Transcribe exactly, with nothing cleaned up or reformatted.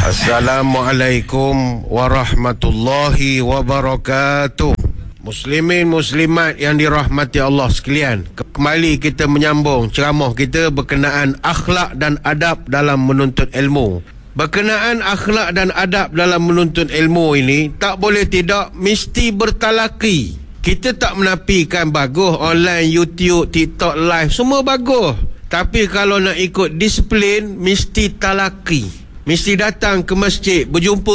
Assalamualaikum warahmatullahi wabarakatuh. Muslimin muslimat yang dirahmati Allah sekalian, kembali kita menyambung ceramah kita berkenaan akhlak dan adab dalam menuntut ilmu. Berkenaan akhlak dan adab dalam menuntut ilmu ini, tak boleh tidak mesti bertalaki. Kita tak menafikan bagus online, YouTube, TikTok live, semua bagus. Tapi kalau nak ikut disiplin, mesti talaki. Mesti datang ke masjid, berjumpa